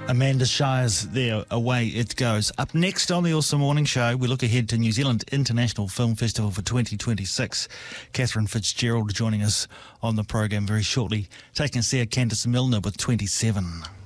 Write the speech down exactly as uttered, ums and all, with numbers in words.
Amanda Shires there, away it goes. Up next on the Awesome Morning Show, we look ahead to New Zealand International Film Festival for twenty twenty-six. Catherine Fitzgerald joining us on the program very shortly. Taking us there, Candice Milner with twenty-seven.